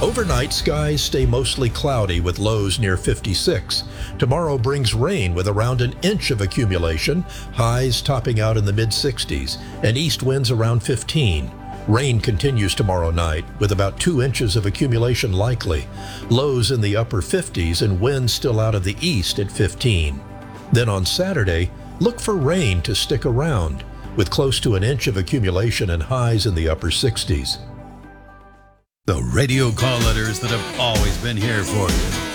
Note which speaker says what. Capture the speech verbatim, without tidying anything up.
Speaker 1: Overnight, skies stay mostly cloudy with lows near fifty-six. Tomorrow brings rain with around an inch of accumulation, highs topping out in the mid sixties, and east winds around fifteen. Rain continues tomorrow night with about two inches of accumulation likely, lows in the upper fifties and winds still out of the east at fifteen. Then on Saturday, look for rain to stick around with close to an inch of accumulation and highs in the upper sixties.
Speaker 2: The radio call letters that have always been here for you.